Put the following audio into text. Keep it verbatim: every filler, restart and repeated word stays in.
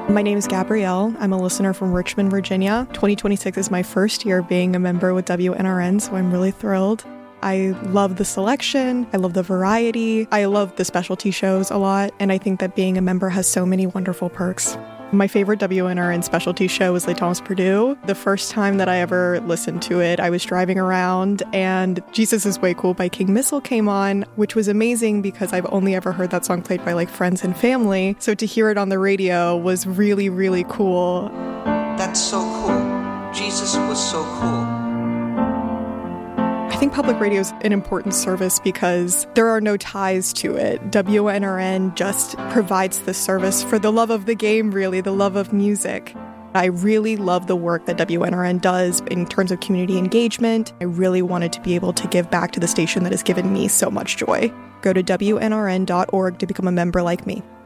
My name is Gabrielle. I'm a listener from Richmond, Virginia. twenty twenty-six is my first year being a member with W N R N, so I'm really thrilled. I love the selection. I love the variety. I love the specialty shows a lot, and I think that being a member has so many wonderful perks. My favorite W N R N specialty show was Les Thomas Perdue. The first time that I ever listened to it, I was driving around and Jesus Is Way Cool by King Missile came on, which was amazing because I've only ever heard that song played by like friends and family. So to hear it on the radio was really, really cool. That's so cool. Jesus was so cool. I think public radio is an important service because there are no ties to it. W N R N just provides the service for the love of the game, really, the love of music. I really love the work that W N R N does in terms of community engagement. I really wanted to be able to give back to the station that has given me so much joy. Go to W N R N dot org to become a member like me.